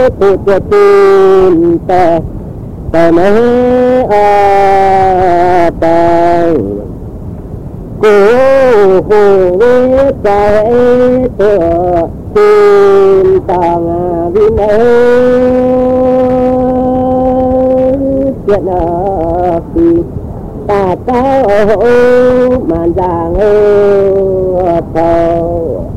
tu tu tin ta ta mê a ta cô hồ ta tu tin ta vì mê chuyện ở khi ta cao màn giang thâu